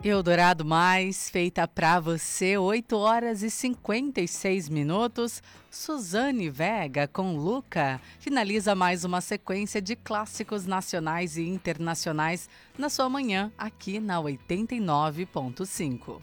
Eldorado Mais, feita pra você, 8 horas e 56 minutos. Suzane Vega com Luca finaliza mais uma sequência de clássicos nacionais e internacionais na sua manhã aqui na 89.5.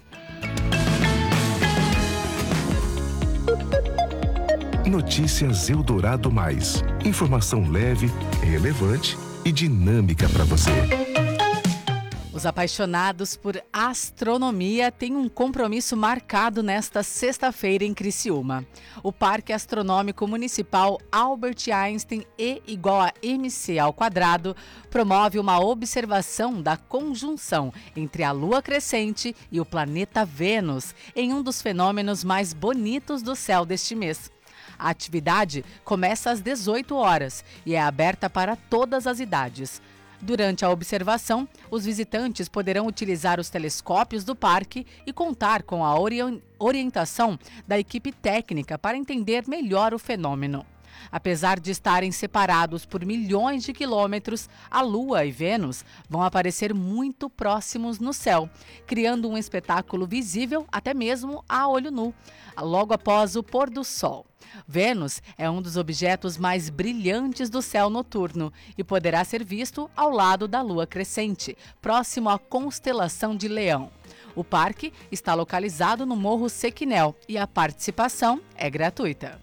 Notícias Eldorado Mais. Informação leve, relevante e dinâmica para você. Os apaixonados por astronomia têm um compromisso marcado nesta sexta-feira em Criciúma. O Parque Astronômico Municipal Albert Einstein E igual a MC² promove uma observação da conjunção entre a Lua crescente e o planeta Vênus em um dos fenômenos mais bonitos do céu deste mês. A atividade começa às 18 horas e é aberta para todas as idades. Durante a observação, os visitantes poderão utilizar os telescópios do parque e contar com a orientação da equipe técnica para entender melhor o fenômeno. Apesar de estarem separados por milhões de quilômetros, a Lua e Vênus vão aparecer muito próximos no céu, criando um espetáculo visível até mesmo a olho nu, logo após o pôr do sol. Vênus é um dos objetos mais brilhantes do céu noturno e poderá ser visto ao lado da Lua crescente, próximo à constelação de Leão. O parque está localizado no Morro Sequinel e a participação é gratuita.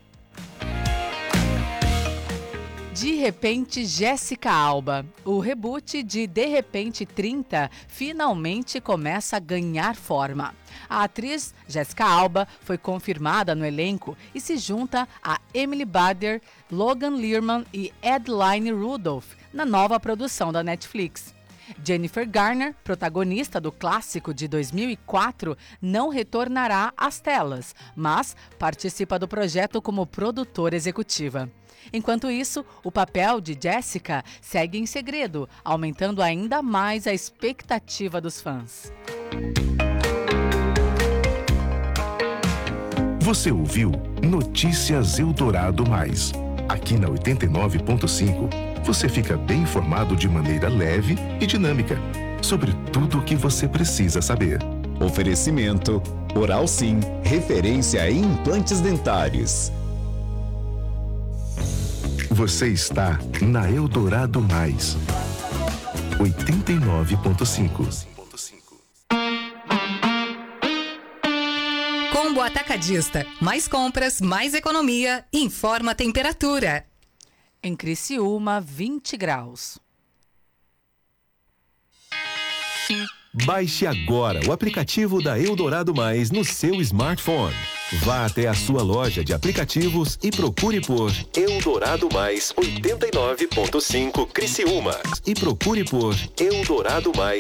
De Repente, Jéssica Alba. O reboot de Repente 30 finalmente começa a ganhar forma. A atriz Jéssica Alba foi confirmada no elenco e se junta a Emily Bader, Logan Lerman e Adeline Rudolph na nova produção da Netflix. Jennifer Garner, protagonista do clássico de 2004, não retornará às telas, mas participa do projeto como produtora executiva. Enquanto isso, o papel de Jessica segue em segredo, aumentando ainda mais a expectativa dos fãs. Você ouviu Notícias Eldorado Mais. Aqui na 89.5, você fica bem informado de maneira leve e dinâmica sobre tudo o que você precisa saber. Oferecimento Oral Sim, referência em implantes dentários. Você está na Eldorado Mais. 89.5. Combo Atacadista. Mais compras, mais economia. Informa a temperatura. Em Criciúma, 20 graus. Baixe agora o aplicativo da Eldorado Mais no seu smartphone. Vá até a sua loja de aplicativos e procure por Eldorado Mais 89.5 Criciúma. E procure por Eldorado Mais